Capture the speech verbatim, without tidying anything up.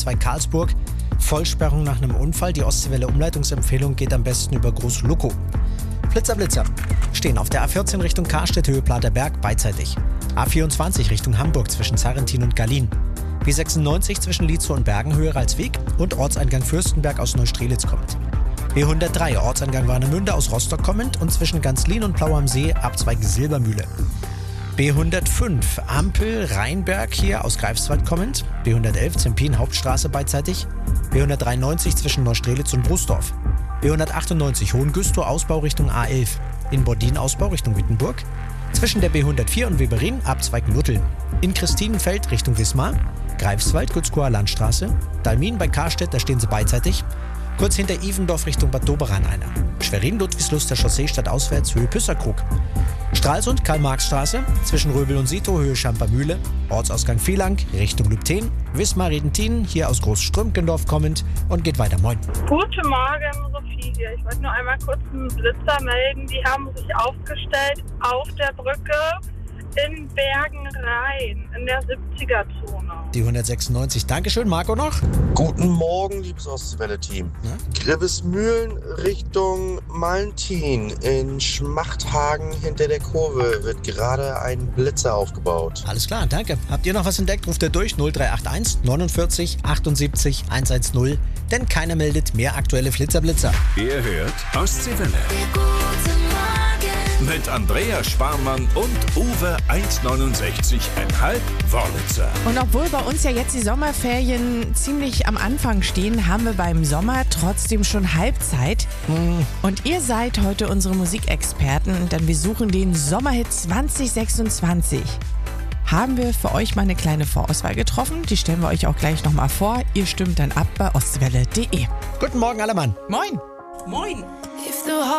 zwei Karlsburg. Vollsperrung nach einem Unfall. Die Ostseewelle Umleitungsempfehlung geht am besten über Groß-Lukow. Blitzer, Blitzer. Stehen auf der A vierzehn Richtung Karstedt, Höhe Platerberg, beidseitig. A vierundzwanzig Richtung Hamburg zwischen Sarrentin und Gallien. B sechsundneunzig zwischen Lietzow und Bergen, Höhe Ralsweg und Ortseingang Fürstenberg aus Neustrelitz kommend. B hundertdrei, Ortseingang Warnemünde aus Rostock kommend und zwischen Ganzlin und Plau am See, Abzweig Silbermühle. B hundertfünf, Ampel Rheinberg hier aus Greifswald kommend. B hundertelf, Zempin Hauptstraße beidseitig. B hundertdreiundneunzig zwischen Neustrelitz und Brusdorf. B hundertachtundneunzig, Hohengüstrow Ausbau Richtung A elf. In Bordin Ausbau Richtung Wittenburg. Zwischen der B hundertvier und Weberin, Abzweig Nutteln. In Christinenfeld Richtung Wismar. Greifswald, Gützkower Landstraße. Dalmin bei Karstedt, da stehen sie beidseitig. Kurz hinter Ivendorf Richtung Bad Doberan einer. Schwerin, Ludwigslust, Chaussee stadtauswärts, Höhe Püsserkrug. Stralsund, Karl-Marx-Straße, zwischen Röbel und Sito, Höhe Schampermühle. Ortsausgang Vielang, Richtung Lübten. Wismar, Redentin, hier aus Großstrümpkendorf kommend und geht weiter. Moin. Guten Morgen, Sophie hier. Ich wollte nur einmal kurz einen Blitzer melden. Die haben sich aufgestellt auf der Brücke in Bergen-Rhein, in der siebziger-Zone. Die hundertsechsundneunzig. Dankeschön, Marco noch. Guten Morgen, liebes Ostseewelle-Team. Ja? Grevesmühlen Richtung Malntin in Schmachthagen hinter der Kurve wird gerade ein Blitzer aufgebaut. Alles klar, danke. Habt ihr noch was entdeckt? Ruft ihr durch null drei acht eins neunundvierzig achtundsiebzig hundertzehn. Denn keiner meldet mehr aktuelle Flitzer-Blitzer. Ihr hört Ostseewelle. Mit Andrea Sparmann und Uwe eins neunundsechzig Komma fünf Wörlitzer. Und obwohl bei uns ja jetzt die Sommerferien ziemlich am Anfang stehen, haben wir beim Sommer trotzdem schon Halbzeit. Hm. Und ihr seid heute unsere Musikexperten, denn wir suchen den Sommerhit zwanzig sechsundzwanzig. Haben wir für euch mal eine kleine Vorauswahl getroffen. Die stellen wir euch auch gleich nochmal vor. Ihr stimmt dann ab bei ostseewelle punkt de. Guten Morgen, alle Mann. Moin. Moin.